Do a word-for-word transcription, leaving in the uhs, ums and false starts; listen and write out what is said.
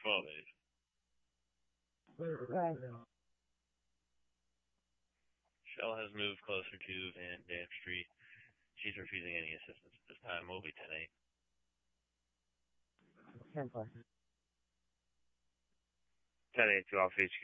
twelve eight. Shell has moved closer to Van Dam Street. She's refusing any assistance at this time. We'll be ten eight. ten four. ten eight to Alpha H Q.